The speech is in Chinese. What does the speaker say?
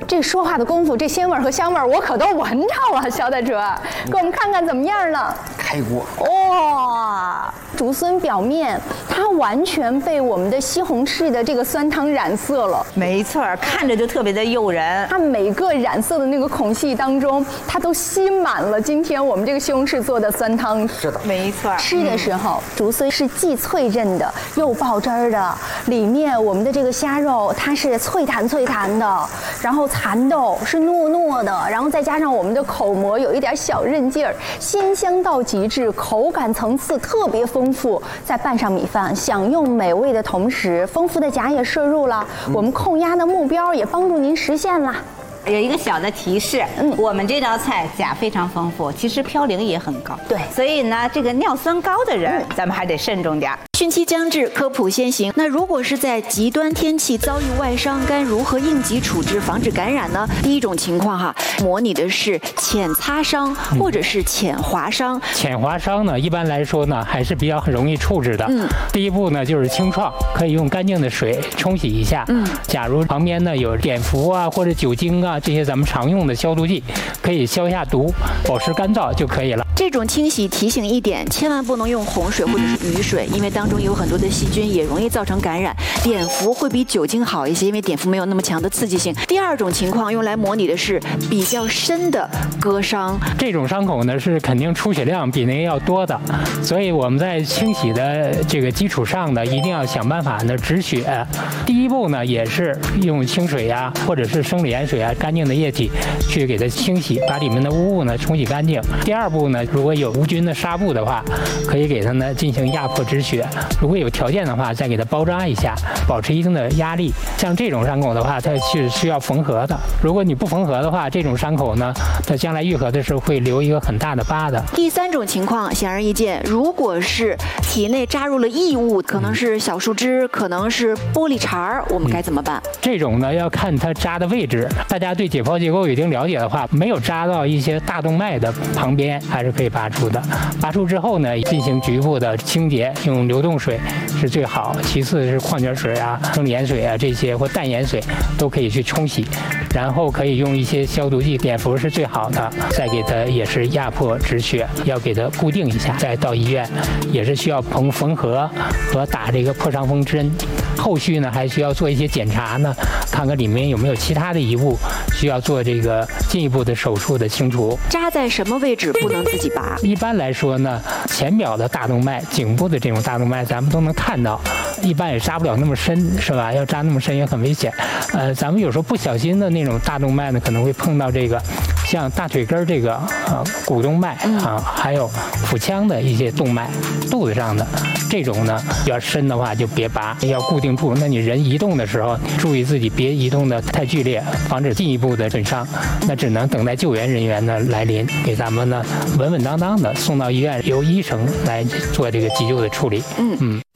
这说话的功夫，这鲜味和香味我可都闻着了。小大哲，给我们看看怎么样呢？ 开锅。 哇，竹荪表面它完全被我们的西红柿的这个酸汤染色了。 没错，看着就特别的诱人。 它每个染色的那个孔隙当中，它都吸满了今天我们这个西红柿做的酸汤。 是的， 没错。 吃的时候，竹荪是既脆韧的又爆汁儿的，里面我们的这个虾肉它是脆弹脆弹的，然后蚕豆是糯糯的，然后再加上我们的口蘑有一点小韧劲儿，鲜香到极致，口感层次特别丰富。再拌上米饭，享用美味的同时，丰富的钾也摄入了，我们控压的目标也帮助您实现了。 有一个小的提示，我们这道菜钾非常丰富，其实嘌呤也很高， 对， 所以呢，这个尿酸高的人，咱们还得慎重点。 汛期将至，科普先行。那如果是在极端天气遭遇外伤，该如何应急处置，防止感染呢？第一种情况哈，模拟的是浅擦伤或者是浅划伤。 浅划伤呢，一般来说呢，还是比较容易处置的。第一步呢就是清创，可以用干净的水冲洗一下。假如旁边呢有碘伏啊或者酒精啊这些咱们常用的消毒剂，可以消下毒，保持干燥就可以了。 这种清洗提醒一点，千万不能用洪水或者是雨水，因为当中有很多的细菌，也容易造成感染。碘伏会比酒精好一些，因为碘伏没有那么强的刺激性。第二种情况用来模拟的是比较深的割伤， 这种伤口呢是肯定出血量比那个要多的，所以我们在清洗的这个基础上呢，一定要想办法呢止血。第一步呢也是用清水呀，或者是生理盐水啊，干净的液体去给它清洗，把里面的污物呢冲洗干净。第二步呢，如果有无菌的纱布的话，可以给它呢进行压迫止血。如果有条件的话，再给它包扎一下，保持一定的压力。像这种伤口的话，它是需要缝合的。如果你不缝合的话，这种伤口呢，它将来愈合的时候会留一个很大的疤的。 第三种情况显而易见，如果是体内扎入了异物，可能是小树枝，可能是玻璃碴儿，我们该怎么办？ 这种呢要看它扎的位置。大家对解剖结构有一定了解的话，没有扎到一些大动脉的旁边，还是可以拔出的。拔出之后呢，进行局部的清洁，用流动水是最好，其次是矿泉水啊、生理盐水啊这些或淡盐水都可以去冲洗，然后可以用一些消毒剂，碘伏是最好的，再给它也是压迫止血，要给它固定一下，再到医院也是需要缝合和打这个破伤风针。后续呢还需要做一些检查呢，看看里面有没有其他的遗物，需要做这个进一步的手术的清除。 扎在什么位置不能自己拔？ 一般来说呢，前表的大动脉、颈部的这种大动脉，咱们都能看到。一般也扎不了那么深，是吧？要扎那么深也很危险。咱们有时候不小心的那种大动脉呢，可能会碰到这个像大腿根这个股动脉啊，还有腹腔的一些动脉，肚子上的这种呢，比较深的话就别拔，要固定住。那你人移动的时候，注意自己别移动的太剧烈，防止进一步的损伤。那只能等待救援人员的来临，给咱们呢稳稳当当的送到医院，由医生来做这个急救的处理。